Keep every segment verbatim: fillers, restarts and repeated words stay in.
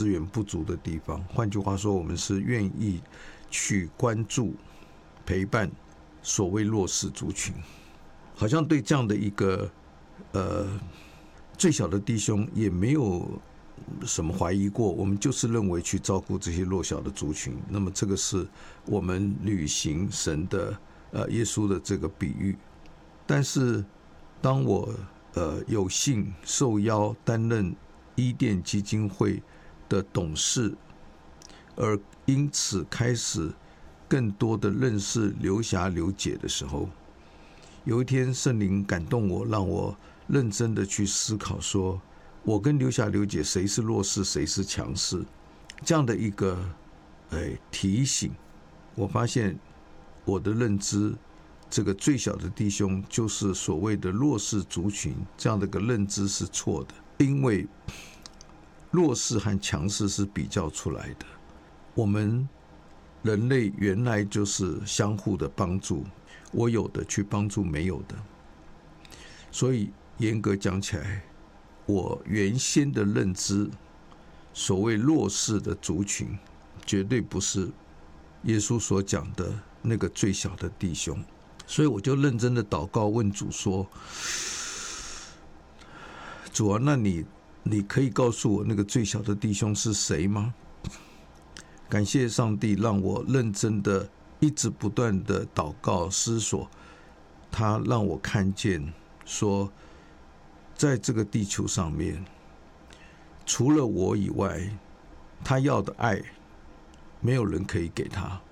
源不足的地方。换句话说，我们是愿意去关注、陪伴所谓弱势族群。好像对这样的一个呃最小的弟兄也没有什么怀疑过，我们就是认为去照顾这些弱小的族群，那么这个是我们履行神的呃耶稣的这个比喻。但是当我呃有幸受邀担任伊甸基金会的董事，而因此开始更多的认识刘霞刘姐的时候，有一天圣灵感动我，让我认真的去思考说，我跟刘霞刘姐谁是弱势谁是强势，这样的一个、哎、提醒，我发现我的认知，这个最小的弟兄就是所谓的弱势族群，这样的一个认知是错的。因为弱势和强势是比较出来的，我们人类原来就是相互的帮助，我有的去帮助没有的。所以严格讲起来，我原先的认知，所谓弱势的族群，绝对不是耶稣所讲的那个最小的弟兄。所以我就认真的祷告问主说，主啊，那你你可以告诉我那个最小的弟兄是谁吗？感谢上帝让我认真的一直不断的祷告思索，他让我看见说，在这个地球上面，除了我以外，他要的爱没有人可以给他，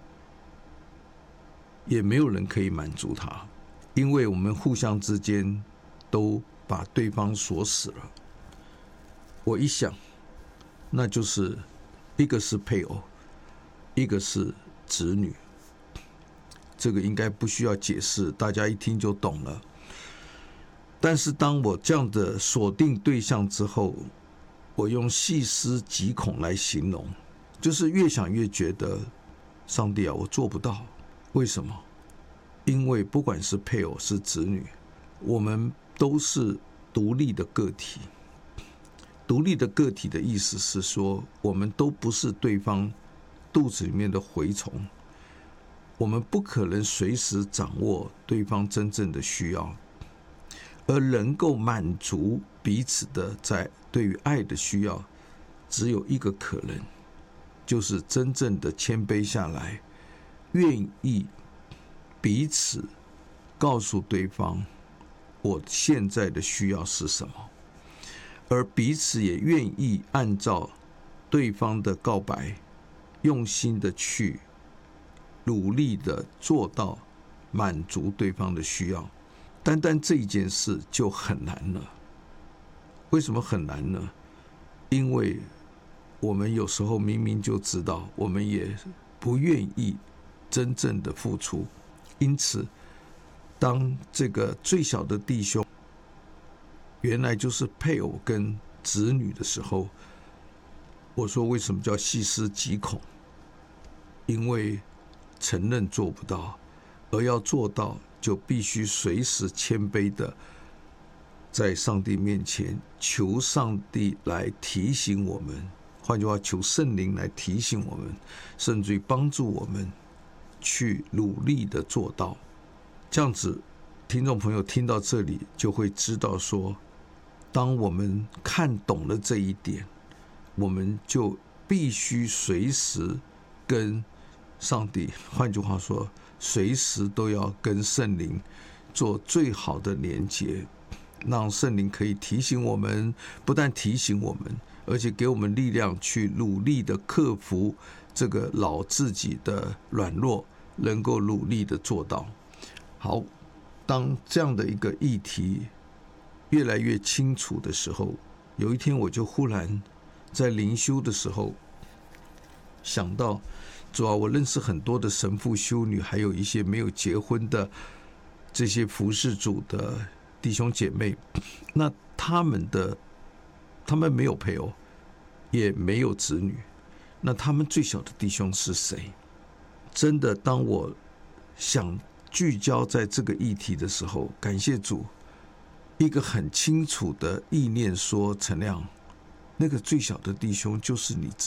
也没有人可以满足他，因为我们互相之间都把对方锁死了。我一想，那就是一个是配偶，一个是子女，这个应该不需要解释，大家一听就懂了。但是当我这样的锁定对象之后，我用细思极恐来形容，就是越想越觉得，上帝啊，我做不到。为什么？因为不管是配偶是子女，我们都是独立的个体。独立的个体的意思是说，我们都不是对方肚子里面的蛔虫，我们不可能随时掌握对方真正的需要，而能够满足彼此的在对于爱的需要，只有一个可能，就是真正的谦卑下来，愿意彼此告诉对方我现在的需要是什么，而彼此也愿意按照对方的告白，用心的去努力的做到满足对方的需要。单单这一件事就很难了。为什么很难呢？因为我们有时候明明就知道，我们也不愿意真正的付出。因此当这个最小的弟兄原来就是配偶跟子女的时候，我说为什么叫细思极恐？因为承认做不到，而要做到就必须随时谦卑的在上帝面前求上帝来提醒我们，换句话求圣灵来提醒我们，甚至于帮助我们去努力的做到。这样子听众朋友听到这里就会知道说，当我们看懂了这一点，我们就必须随时跟上帝，换句话说，随时都要跟圣灵做最好的连结，让圣灵可以提醒我们，不但提醒我们，而且给我们力量去努力的克服这个老自己的软弱，能够努力的做到。好，当这样的一个议题越来越清楚的时候，有一天我就忽然在灵修的时候想到，主要我认识很多的神父修女，还有一些没有结婚的这些服事主的弟兄姐妹，那他们的他们没有配偶，也没有子女，那他们最小的弟兄是谁？真的，当我想聚焦在这个议题的时候，感谢主，一个很清楚的意念说，陈亮，那个最小的弟兄就是你自